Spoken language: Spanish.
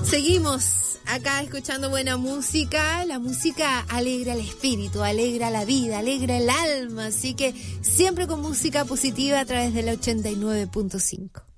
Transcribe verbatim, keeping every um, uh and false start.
Seguimos acá escuchando buena música. La música alegra el espíritu, alegra la vida, alegra el alma. Así que siempre con música positiva a través del ochenta y nueve punto cinco.